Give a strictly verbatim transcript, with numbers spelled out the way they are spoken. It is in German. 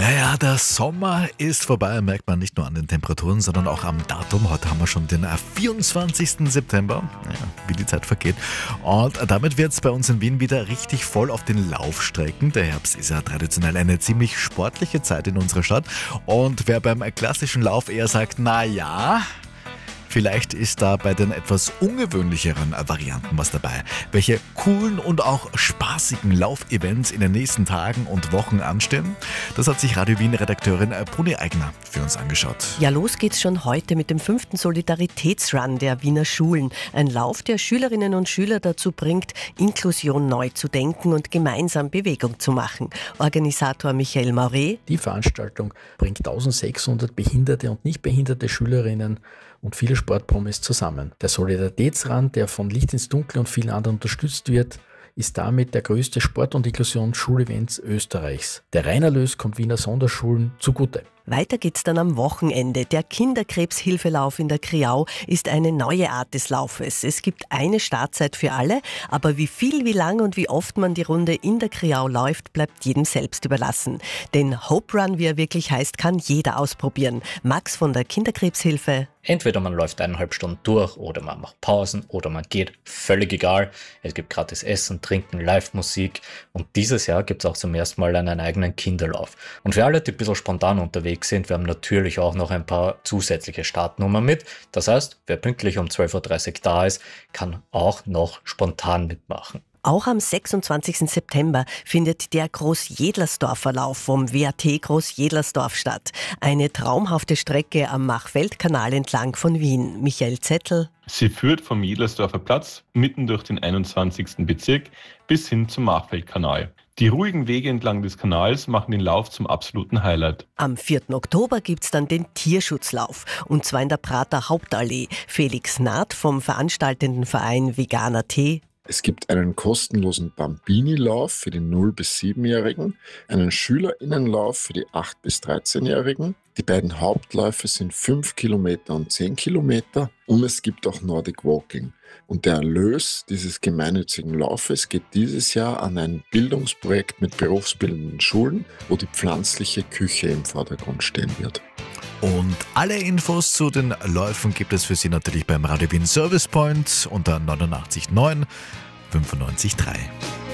Ja, ja, der Sommer ist vorbei, merkt man nicht nur an den Temperaturen, sondern auch am Datum. Heute haben wir schon den vierundzwanzigsten September, ja, wie die Zeit vergeht. Und damit wird es bei uns in Wien wieder richtig voll auf den Laufstrecken. Der Herbst ist ja traditionell eine ziemlich sportliche Zeit in unserer Stadt. Und wer beim klassischen Lauf eher sagt, na ja, vielleicht ist da bei den etwas ungewöhnlicheren Varianten was dabei. Welche coolen und auch spaßigen Laufevents in den nächsten Tagen und Wochen anstehen, das hat sich Radio Wien-Redakteurin Bruni Eigner für uns angeschaut. Ja, los geht's schon heute mit dem fünften Solidaritätsrun der Wiener Schulen. Ein Lauf, der Schülerinnen und Schüler dazu bringt, Inklusion neu zu denken und gemeinsam Bewegung zu machen. Organisator Michael Mauret. Die Veranstaltung bringt eintausendsechshundert behinderte und nicht behinderte Schülerinnen und viele Sportpromis zusammen. Der Solidaritätsrun, der von Licht ins Dunkel und vielen anderen unterstützt wird, ist damit der größte Sport- und Inklusions-Schulevents Österreichs. Der Reinerlös kommt Wiener Sonderschulen zugute. Weiter geht's dann am Wochenende. Der Kinderkrebshilfelauf in der Kriau ist eine neue Art des Laufes. Es gibt eine Startzeit für alle, aber wie viel, wie lang und wie oft man die Runde in der Kriau läuft, bleibt jedem selbst überlassen. Den Hope Run, wie er wirklich heißt, kann jeder ausprobieren. Max von der Kinderkrebshilfe. Entweder man läuft eineinhalb Stunden durch oder man macht Pausen oder man geht, völlig egal. Es gibt gratis Essen, Trinken, Live-Musik und dieses Jahr gibt es auch zum ersten Mal einen eigenen Kinderlauf. Und für alle, die ein bisschen spontan unterwegs sind, wir haben natürlich auch noch ein paar zusätzliche Startnummern mit. Das heißt, wer pünktlich um zwölf Uhr dreißig da ist, kann auch noch spontan mitmachen. Auch am sechsundzwanzigsten September findet der Großjedlersdorfer Lauf vom W A T Großjedlersdorf statt. Eine traumhafte Strecke am Machfeldkanal entlang von Wien. Michael Zettel. Sie führt vom Jedlersdorfer Platz mitten durch den einundzwanzigsten Bezirk bis hin zum Machfeldkanal. Die ruhigen Wege entlang des Kanals machen den Lauf zum absoluten Highlight. Am vierten Oktober gibt's dann den Tierschutzlauf, und zwar in der Prater Hauptallee. Felix Naht vom veranstaltenden Verein Veganer Tee. Es gibt einen kostenlosen Bambini-Lauf für die null- bis siebenjährigen, einen SchülerInnenlauf für die acht- bis dreizehnjährigen. Die beiden Hauptläufe sind fünf Kilometer und zehn Kilometer und es gibt auch Nordic Walking. Und der Erlös dieses gemeinnützigen Laufes geht dieses Jahr an ein Bildungsprojekt mit berufsbildenden Schulen, wo die pflanzliche Küche im Vordergrund stehen wird. Und alle Infos zu den Läufen gibt es für Sie natürlich beim Radio Wien Service Point unter neunundachtzig neun fünfundneunzig drei.